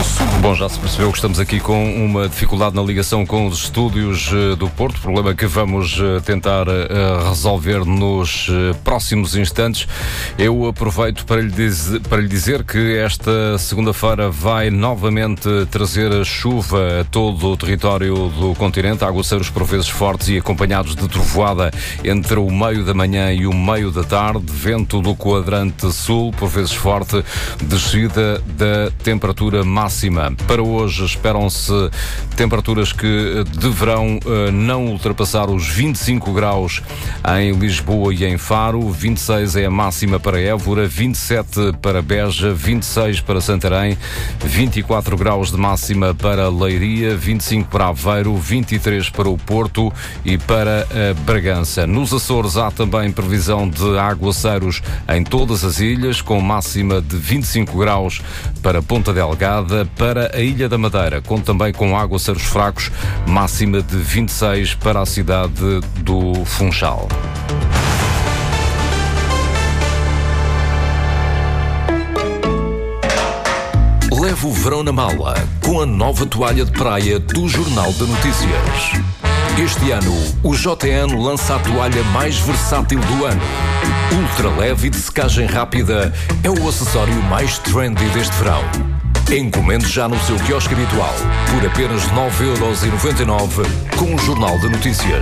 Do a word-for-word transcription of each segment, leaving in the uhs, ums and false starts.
Bom, já se percebeu que estamos aqui com uma dificuldade na ligação com os estúdios do Porto, problema que vamos tentar resolver nos próximos instantes. Eu aproveito para lhe dizer, para lhe dizer que esta segunda-feira vai novamente trazer chuva a todo o território do continente, aguaceiros por vezes fortes e acompanhados de trovoada entre o meio da manhã e o meio da tarde, vento do quadrante sul, por vezes forte, descida da temperatura máxima. Para hoje esperam-se temperaturas que deverão uh, não ultrapassar os vinte e cinco graus em Lisboa e em Faro, vinte e seis é a máxima para Évora, vinte e sete para Beja, vinte e seis para Santarém, vinte e quatro graus de máxima para Leiria, vinte e cinco para Aveiro, vinte e três para o Porto e para uh, Bragança. Nos Açores há também previsão de aguaceiros em todas as ilhas, com máxima de vinte e cinco graus para Ponta Delgada, para a Ilha da Madeira, com também com aguaceiros fracos, máxima de vinte e seis para a cidade do Funchal. Leve o verão na mala com a nova toalha de praia do Jornal de Notícias. Este ano, o J N lança a toalha mais versátil do ano. Ultra leve e de secagem rápida é o acessório mais trendy deste verão. Encomende já no seu quiosque habitual por apenas nove euros e noventa e nove com o Jornal de Notícias.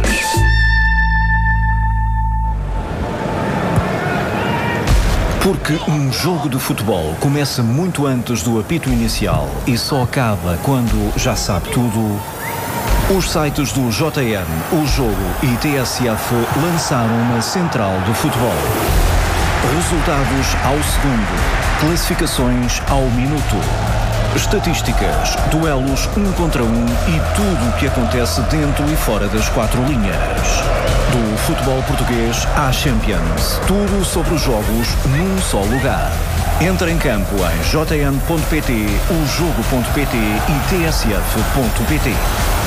Porque um jogo de futebol começa muito antes do apito inicial e só acaba quando já sabe tudo, os sites do J N, O Jogo e T S F lançaram uma central do futebol. Resultados ao segundo, classificações ao minuto, estatísticas, duelos um contra um e tudo o que acontece dentro e fora das quatro linhas. Do futebol português à Champions, tudo sobre os jogos num só lugar. Entra em campo em j n ponto p t, o jogo ponto p t e t s f ponto p t.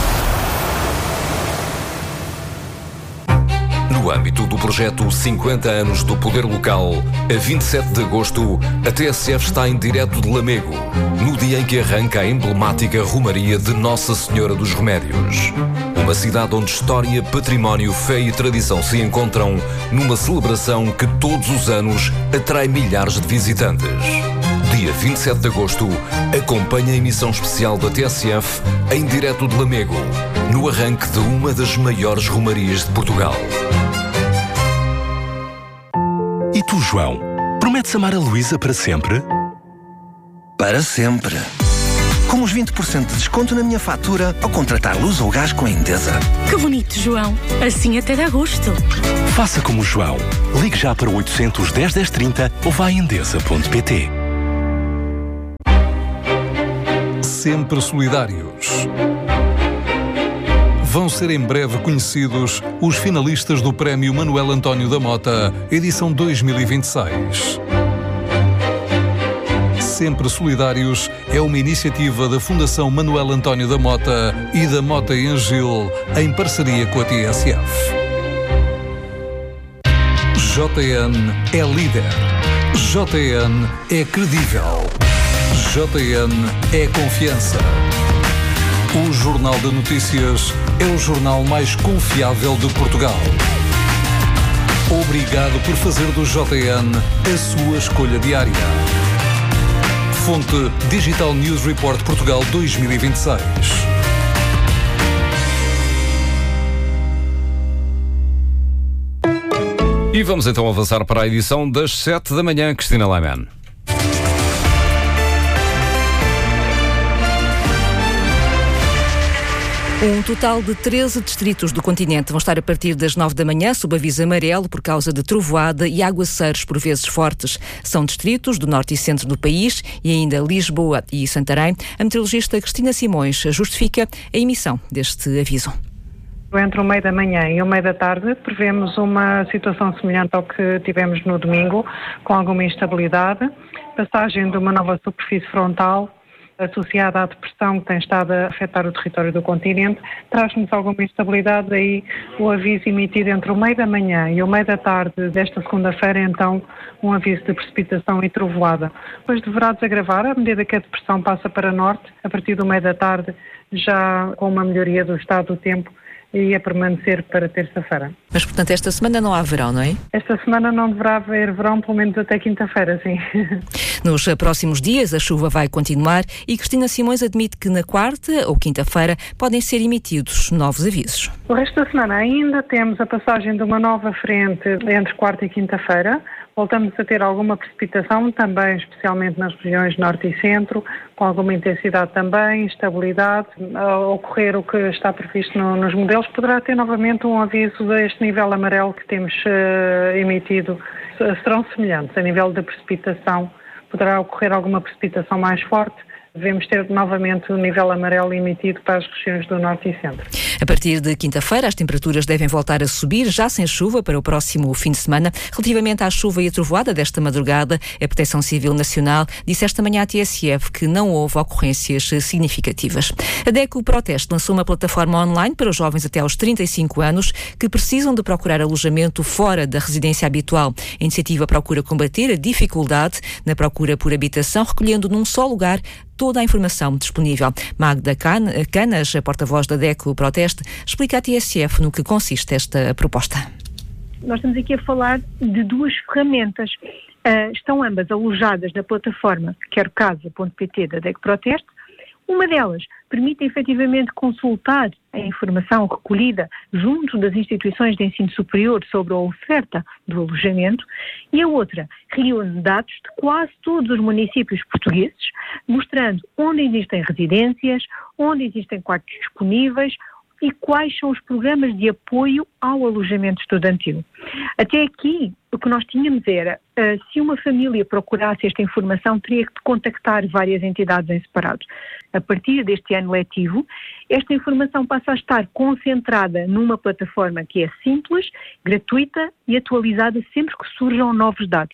No âmbito do projeto cinquenta anos do Poder Local, a vinte e sete de agosto, a T S F está em direto de Lamego, no dia em que arranca a emblemática Romaria de Nossa Senhora dos Remédios. Uma cidade onde história, património, fé e tradição se encontram numa celebração que todos os anos atrai milhares de visitantes. Dia vinte e sete de agosto, acompanha a emissão especial da T S F em direto de Lamego, no arranque de uma das maiores romarias de Portugal. E tu, João, prometes amar a Luísa para sempre? Para sempre. Com os vinte por cento de desconto na minha fatura ao contratar luz ou gás com a Endesa. Que bonito, João. Assim até dá gosto. Faça como o João. Ligue já para o oitocentos, dez, dez, trinta ou vá a endesa ponto p t. Sempre solidários. Vão ser em breve conhecidos os finalistas do Prémio Manuel António da Mota, edição dois mil e vinte e seis. Sempre Solidários é uma iniciativa da Fundação Manuel António da Mota e da Mota e Angil, em parceria com a T S F. J N é líder. J N é credível. J N é confiança. O Jornal de Notícias é o jornal mais confiável de Portugal. Obrigado por fazer do J N a sua escolha diária. Fonte Digital News Report Portugal dois mil e vinte e seis. E vamos então avançar para a edição das sete da manhã, Cristina Laiman. Um total de treze distritos do continente vão estar a partir das nove da manhã sob aviso amarelo por causa de trovoada e aguaceiros por vezes fortes. São distritos do norte e centro do país e ainda Lisboa e Santarém. A meteorologista Cristina Simões justifica a emissão deste aviso. Entre o meio da manhã e o meio da tarde prevemos uma situação semelhante ao que tivemos no domingo, com alguma instabilidade, passagem de uma nova superfície frontal associada à depressão que tem estado a afetar o território do continente, traz-nos alguma instabilidade, daí o aviso emitido entre o meio da manhã e o meio da tarde desta segunda-feira, então, um aviso de precipitação e trovoada. Depois deverá desagravar à medida que a depressão passa para norte, a partir do meio da tarde, já com uma melhoria do estado do tempo, e a permanecer para terça-feira. Mas, portanto, esta semana não há verão, não é? Esta semana não deverá haver verão, pelo menos até quinta-feira, sim. Nos próximos dias a chuva vai continuar e Cristina Simões admite que na quarta ou quinta-feira podem ser emitidos novos avisos. O resto da semana ainda temos a passagem de uma nova frente entre quarta e quinta-feira. Voltamos a ter alguma precipitação, também especialmente nas regiões norte e centro, com alguma intensidade também, estabilidade. Ao ocorrer o que está previsto no, nos modelos, poderá ter novamente um aviso deste nível amarelo que temos uh, emitido. Serão semelhantes a nível de precipitação. Poderá ocorrer alguma precipitação mais forte. Devemos ter novamente o nível amarelo emitido para as regiões do norte e centro. A partir de quinta-feira, as temperaturas devem voltar a subir, já sem chuva, para o próximo fim de semana. Relativamente à chuva e a trovoada desta madrugada, a Proteção Civil Nacional disse esta manhã à T S F que não houve ocorrências significativas. A DECO Proteste lançou uma plataforma online para os jovens até aos trinta e cinco anos que precisam de procurar alojamento fora da residência habitual. A iniciativa procura combater a dificuldade na procura por habitação, recolhendo num só lugar toda a informação disponível. Magda Canas, a porta-voz da DECO Proteste, explica à T S F no que consiste esta proposta. Nós estamos aqui a falar de duas ferramentas. Uh, estão ambas alojadas na plataforma quero casa ponto pt da DECO Proteste. Uma delas permite efetivamente consultar a informação recolhida junto das instituições de ensino superior sobre a oferta do alojamento e a outra reúne dados de quase todos os municípios portugueses, mostrando onde existem residências, onde existem quartos disponíveis e quais são os programas de apoio ao alojamento estudantil. Até aqui, o que nós tínhamos era, uh, se uma família procurasse esta informação, teria que contactar várias entidades em separado. A partir deste ano letivo, esta informação passa a estar concentrada numa plataforma que é simples, gratuita e atualizada sempre que surjam novos dados.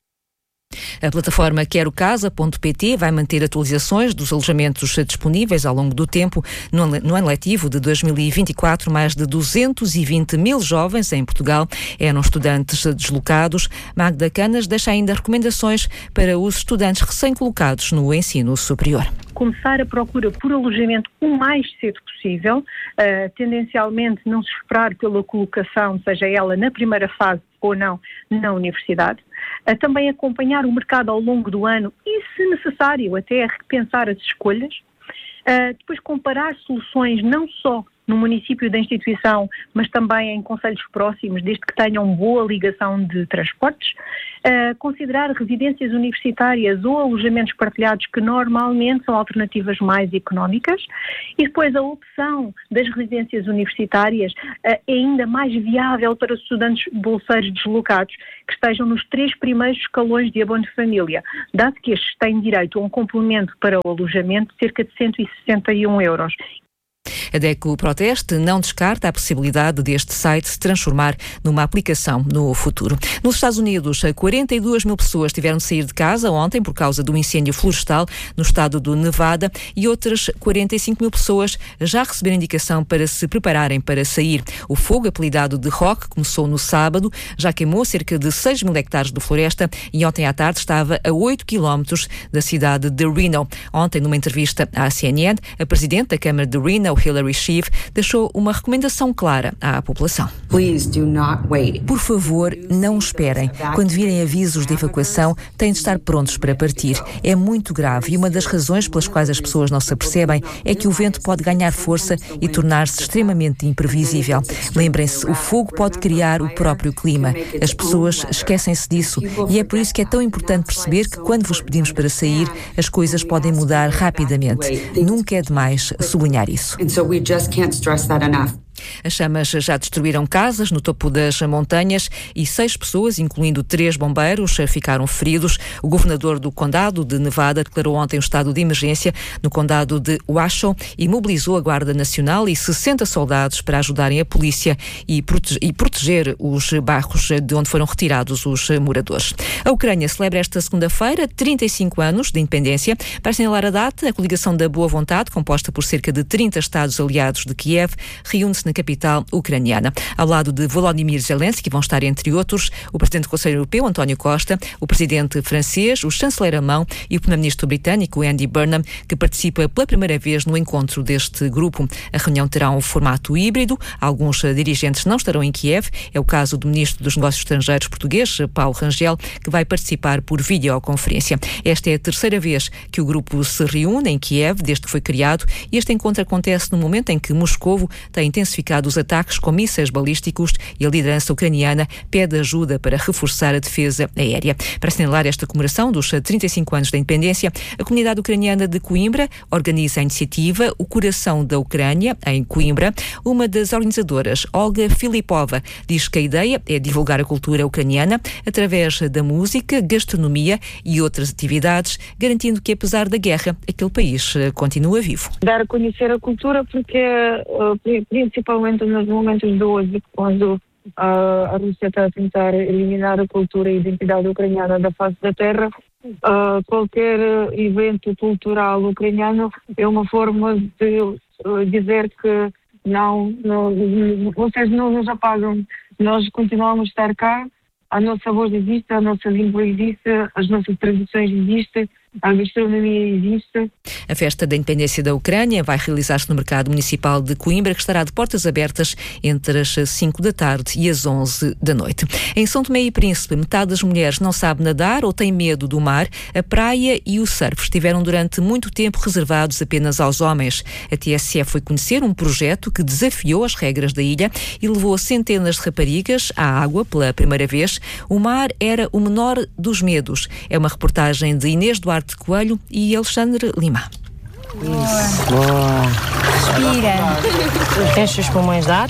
A plataforma quero casa ponto pt vai manter atualizações dos alojamentos disponíveis ao longo do tempo. No ano letivo de dois mil e vinte e quatro, mais de duzentos e vinte mil jovens em Portugal eram estudantes deslocados. Magda Canas deixa ainda recomendações para os estudantes recém-colocados no ensino superior. Começar a procura por alojamento o mais cedo possível, uh, tendencialmente não se esperar pela colocação, seja ela na primeira fase ou não, na universidade. Uh, também acompanhar o mercado ao longo do ano e, se necessário, até repensar as escolhas. Uh, depois comparar soluções não só no município da instituição, mas também em concelhos próximos, desde que tenham boa ligação de transportes. Uh, considerar residências universitárias ou alojamentos partilhados, que normalmente são alternativas mais económicas. E depois a opção das residências universitárias uh, é ainda mais viável para os estudantes bolseiros deslocados, que estejam nos três primeiros escalões de abono de família, dado que estes têm direito a um complemento para o alojamento de cerca de cento e sessenta e um euros. A DECO Proteste não descarta a possibilidade deste site se transformar numa aplicação no futuro. Nos Estados Unidos, quarenta e duas mil pessoas tiveram de sair de casa ontem por causa do incêndio florestal no estado do Nevada e outras quarenta e cinco mil pessoas já receberam indicação para se prepararem para sair. O fogo, apelidado de Rock, começou no sábado, já queimou cerca de seis mil hectares de floresta e ontem à tarde estava a oito quilómetros da cidade de Reno. Ontem, numa entrevista à C N N, a presidente da Câmara de Reno, Hillary Schiff, deixou uma recomendação clara à população. Por favor, não esperem. Quando virem avisos de evacuação, têm de estar prontos para partir. É muito grave e uma das razões pelas quais as pessoas não se apercebem é que o vento pode ganhar força e tornar-se extremamente imprevisível. Lembrem-se, o fogo pode criar o próprio clima. As pessoas esquecem-se disso e é por isso que é tão importante perceber que quando vos pedimos para sair, as coisas podem mudar rapidamente. Nunca é demais sublinhar isso. As chamas já destruíram casas no topo das montanhas e seis pessoas, incluindo três bombeiros, ficaram feridos. O governador do condado de Nevada declarou ontem o estado de emergência no condado de Washoe e mobilizou a Guarda Nacional e sessenta soldados para ajudarem a polícia e, prote- e proteger os bairros de onde foram retirados os moradores. A Ucrânia celebra esta segunda-feira trinta e cinco anos de independência. Para assinalar a data, a coligação da Boa Vontade, composta por cerca de trinta Estados aliados de Kiev, reúne-se na capital ucraniana. Ao lado de Volodymyr Zelensky vão estar, entre outros, o Presidente do Conselho Europeu, António Costa, o Presidente francês, o chanceler alemão e o Primeiro-Ministro britânico, Andy Burnham, que participa pela primeira vez no encontro deste grupo. A reunião terá um formato híbrido. Alguns dirigentes não estarão em Kiev. É o caso do Ministro dos Negócios Estrangeiros português, Paulo Rangel, que vai participar por videoconferência. Esta é a terceira vez que o grupo se reúne em Kiev, desde que foi criado, e este encontro acontece no momento em que Moscovo tem intensificado os ataques com mísseis balísticos e a liderança ucraniana pede ajuda para reforçar a defesa aérea. Para assinalar esta comemoração dos trinta e cinco anos da independência, a comunidade ucraniana de Coimbra organiza a iniciativa O Coração da Ucrânia, em Coimbra. Uma das organizadoras, Olga Filipova, diz que a ideia é divulgar a cultura ucraniana através da música, gastronomia e outras atividades, garantindo que, apesar da guerra, aquele país continua vivo. Dar a conhecer a cultura porque, principalmente nos momentos de hoje, quando a Rússia está a tentar eliminar a cultura e a identidade ucraniana da face da terra, qualquer evento cultural ucraniano é uma forma de dizer que não, não, vocês não nos apagam, nós continuamos a estar cá, a nossa voz existe, a nossa língua existe, as nossas tradições existem, a gastronomia existe. A festa da independência da Ucrânia vai realizar-se no mercado municipal de Coimbra, que estará de portas abertas entre as cinco da tarde e as onze da noite. Em São Tomé e Príncipe, metade das mulheres não sabe nadar ou tem medo do mar. A praia e o surf estiveram durante muito tempo reservados apenas aos homens. A T S F foi conhecer um projeto que desafiou as regras da ilha e levou centenas de raparigas à água pela primeira vez. O mar era o menor dos medos. É uma reportagem de Inês Duarte de Coelho e Alexandre Lima. Isso. Boa. Respira. Enche os pulmões de ar.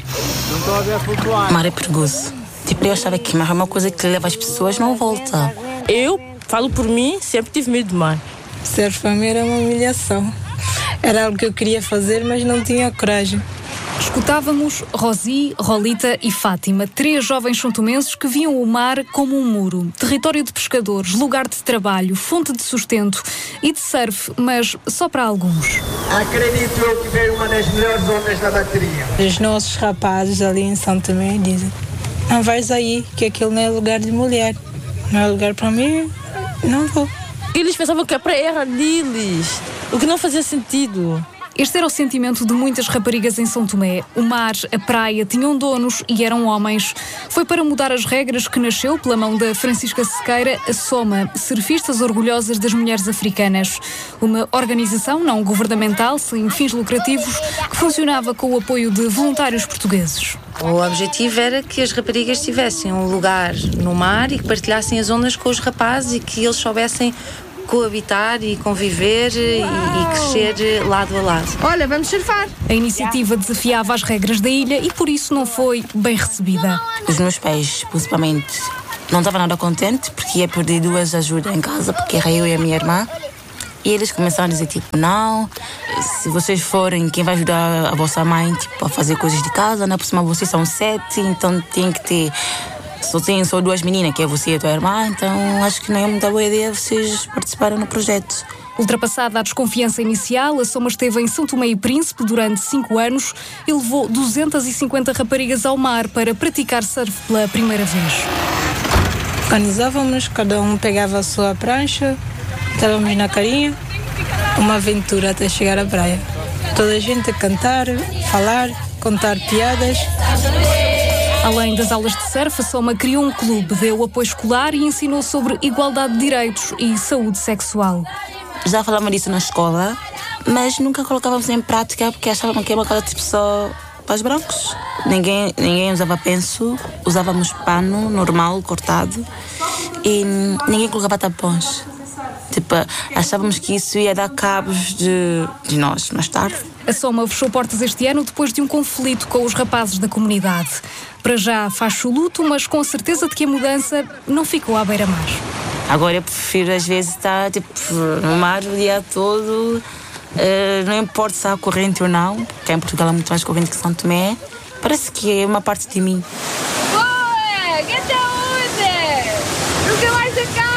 O mar é perigoso. Tipo, eu achava que mar é uma coisa que leva as pessoas, não volta. Eu, falo por mim, sempre tive medo do mar. Surf para mim era uma humilhação. Era algo que eu queria fazer, mas não tinha coragem. Escutávamos Rosi, Rolita e Fátima, três jovens santomenses que viam o mar como um muro, território de pescadores, lugar de trabalho, fonte de sustento e de surf, mas só para alguns. Acredito eu que veio uma das melhores ondas da bateria. Os nossos rapazes ali em São Tomé dizem: não vais aí, que aquilo não é lugar de mulher, não é lugar para mim, não vou. Eles pensavam que a praia era deles, o que não fazia sentido. Este era o sentimento de muitas raparigas em São Tomé. O mar, a praia, tinham donos e eram homens. Foi para mudar as regras que nasceu, pela mão da Francisca Sequeira, a SOMA, Surfistas Orgulhosas das Mulheres Africanas. Uma organização não governamental, sem fins lucrativos, que funcionava com o apoio de voluntários portugueses. O objetivo era que as raparigas tivessem um lugar no mar e que partilhassem as ondas com os rapazes e que eles soubessem coabitar e conviver e, e crescer lado a lado. Olha, vamos surfar! A iniciativa desafiava as regras da ilha e por isso não foi bem recebida. Os meus pais, principalmente, não estavam nada contentes porque ia perder duas ajudas em casa, porque era eu e a minha irmã. E eles começaram a dizer, tipo, não, se vocês forem, quem vai ajudar a vossa mãe, tipo, a fazer coisas de casa, na próxima vocês são sete, então tem que ter... Só tem só duas meninas, que é você e a tua irmã, então acho que não é muita boa ideia vocês participarem no projeto. Ultrapassada a desconfiança inicial, a SOMA esteve em São Tomé e Príncipe durante cinco anos e levou duzentas e cinquenta raparigas ao mar para praticar surf pela primeira vez. Organizávamos, cada um pegava a sua prancha, estávamos na carinha, uma aventura até chegar à praia. Toda a gente a cantar, falar, contar piadas. Além das aulas de surf, a SOMA criou um clube, deu apoio escolar e ensinou sobre igualdade de direitos e saúde sexual. Já falávamos disso na escola, mas nunca colocávamos em prática porque achávamos que era uma coisa tipo só para os brancos. Ninguém, ninguém usava penso, usávamos pano normal, cortado, e ninguém colocava tampões. Tipo, achávamos que isso ia dar cabos de, de nós mais tarde. A Soma fechou portas este ano depois de um conflito com os rapazes da comunidade. Para já faz o luto, mas com a certeza de que a mudança não ficou à beira-mar. Agora eu prefiro às vezes estar tipo, no mar o dia todo, uh, não importa se há corrente ou não, porque em Portugal há muito mais corrente que São Tomé. Parece que é uma parte de mim. Boa! Que saúde! Nunca mais acaba!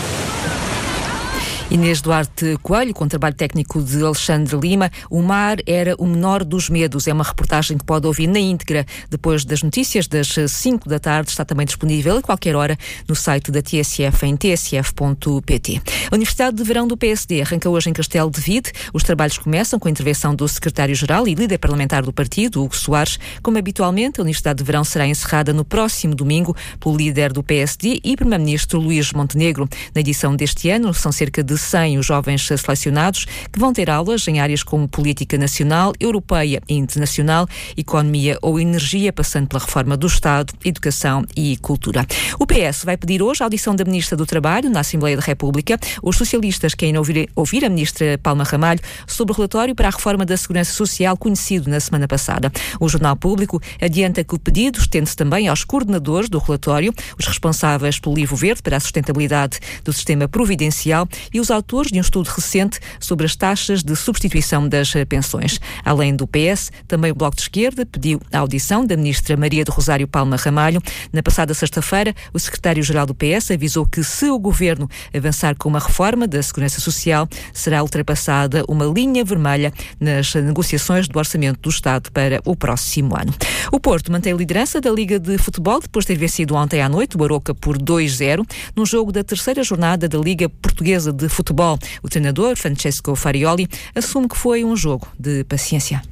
Inês Duarte Coelho, com trabalho técnico de Alexandre Lima. O mar era o menor dos medos. É uma reportagem que pode ouvir na íntegra depois das notícias das cinco da tarde. Está também disponível a qualquer hora no site da T S F em t s f ponto p t. A Universidade de Verão do P S D arranca hoje em Castelo de Vide. Os trabalhos começam com a intervenção do secretário-geral e líder parlamentar do partido, Hugo Soares. Como habitualmente, a Universidade de Verão será encerrada no próximo domingo pelo líder do P S D e primeiro-ministro Luís Montenegro. Na edição deste ano, são cerca de cem os jovens selecionados que vão ter aulas em áreas como política nacional, europeia e internacional, economia ou energia, passando pela reforma do Estado, educação e cultura. O P S vai pedir hoje a audição da Ministra do Trabalho na Assembleia da República. Os socialistas querem ouvir, ouvir a Ministra Palma Ramalho sobre o relatório para a reforma da Segurança Social conhecido na semana passada. O Jornal Público adianta que o pedido estende-se também aos coordenadores do relatório, os responsáveis pelo Livro Verde para a sustentabilidade do sistema providencial e os autores de um estudo recente sobre as taxas de substituição das pensões. Além do P S, também o Bloco de Esquerda pediu a audição da Ministra Maria do Rosário Palma Ramalho. Na passada sexta-feira, o secretário-geral do P S avisou que se o Governo avançar com uma reforma da Segurança Social, será ultrapassada uma linha vermelha nas negociações do Orçamento do Estado para o próximo ano. O Porto mantém a liderança da Liga de Futebol depois de ter vencido ontem à noite o Aroca por dois a zero, num jogo da terceira jornada da Liga Portuguesa de Futebol. O treinador, Francesco Farioli, assume que foi um jogo de paciência.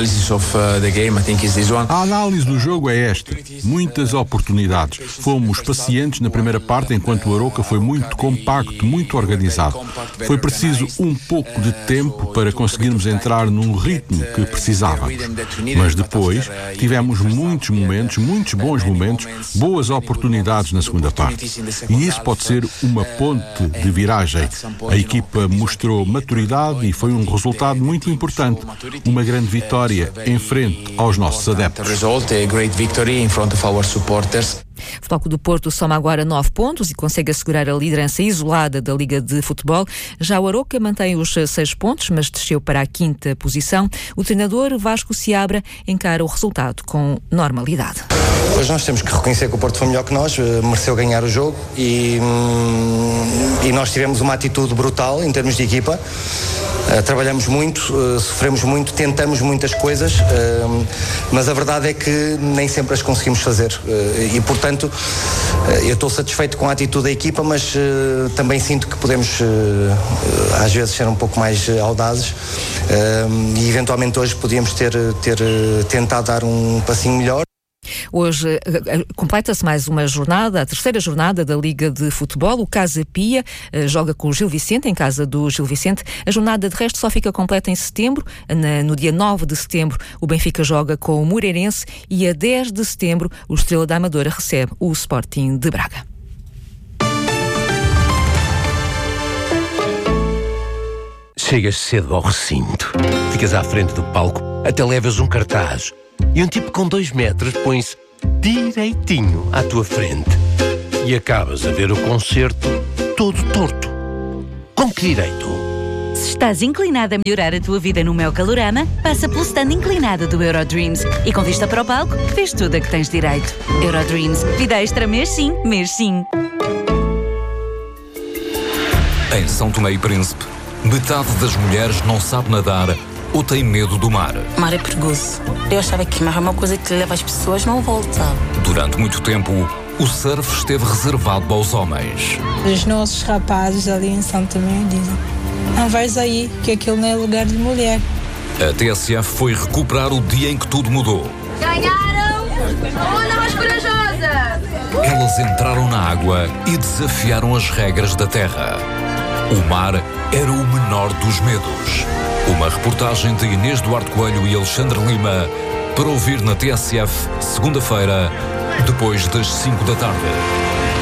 A análise do jogo é esta. Muitas oportunidades. Fomos pacientes na primeira parte, enquanto o Aroca foi muito compacto, muito organizado. Foi preciso um pouco de tempo para conseguirmos entrar num ritmo que precisávamos. Mas depois tivemos muitos momentos, muitos bons momentos, boas oportunidades na segunda parte. E isso pode ser uma ponte de viragem. A equipa mostrou maturidade e foi um resultado muito importante. Uma grande vitória em frente aos nossos adeptos. O Futebol Clube do Porto soma agora nove pontos e consegue assegurar a liderança isolada da Liga de Futebol. Já o Aroca mantém os seis pontos, mas desceu para a quinta posição. O treinador Vasco Seabra encara o resultado com normalidade. Hoje nós temos que reconhecer que o Porto foi melhor que nós, mereceu ganhar o jogo e, e nós tivemos uma atitude brutal em termos de equipa. Uh, trabalhamos muito, uh, sofremos muito, tentamos muitas coisas, uh, mas a verdade é que nem sempre as conseguimos fazer. Uh, e, portanto, uh, eu estou satisfeito com a atitude da equipa, mas uh, também sinto que podemos, uh, uh, às vezes, ser um pouco mais uh, audazes. Uh, e, eventualmente, hoje podíamos ter, ter uh, tentado dar um passinho melhor. Hoje uh, completa-se mais uma jornada, a terceira jornada da Liga de Futebol. O Casa Pia uh, joga com o Gil Vicente, em casa do Gil Vicente. A jornada, de resto, só fica completa em setembro. Na, no dia nove de setembro, o Benfica joga com o Moreirense e a dez de setembro, o Estrela da Amadora recebe o Sporting de Braga. Chegas cedo ao recinto, ficas à frente do palco, até levas um cartaz e um tipo com dois metros põe-se direitinho à tua frente e acabas a ver o concerto todo torto. Com que direito? Se estás inclinado a melhorar a tua vida no meu Calorama, passa pelo stand inclinado do Eurodreams e com vista para o palco, vês tudo a que tens direito. Eurodreams, vida extra mês sim, mês sim. Em São Tomé e Príncipe, metade das mulheres não sabe nadar ou tem medo do mar. O mar é perigoso. Eu achava que mar é uma coisa que leva as pessoas, não volta. Durante muito tempo, o surf esteve reservado aos homens. Os nossos rapazes ali em São Tomé dizem: não vais aí, que aquilo não é lugar de mulher. A T S F foi recuperar o dia em que tudo mudou. Ganharam! A onda mais corajosa! Elas entraram na água e desafiaram as regras da terra. O mar era o menor dos medos. Uma reportagem de Inês Duarte Coelho e Alexandre Lima para ouvir na T S F, segunda-feira, depois das cinco da tarde.